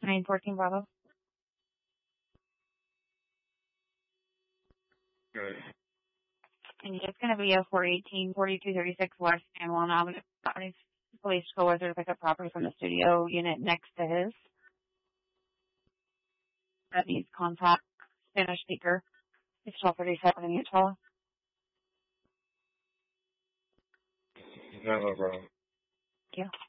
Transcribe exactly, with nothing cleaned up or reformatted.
nine fourteen Bravo. Good. And it's going to be a four eighteen, forty-two thirty-six West San Juan Avenue. Properties. Police go with her to pick up property from the studio unit next to his. That needs contact. Spanish speaker. It's twelve thirty-seven in Utah. No, no problem. Thank you.